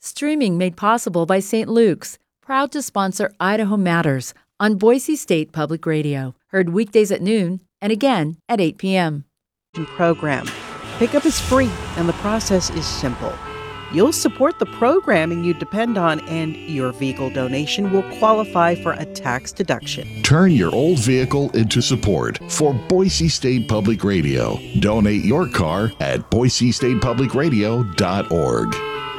Streaming made possible by St. Luke's, proud to sponsor Idaho Matters on Boise State Public Radio. Heard weekdays at noon and again at 8 p.m. Program. Pickup is free and the process is simple. You'll support the programming you depend on, and your vehicle donation will qualify for a tax deduction. Turn your old vehicle into support for Boise State Public Radio. Donate your car at boisestatepublicradio.org.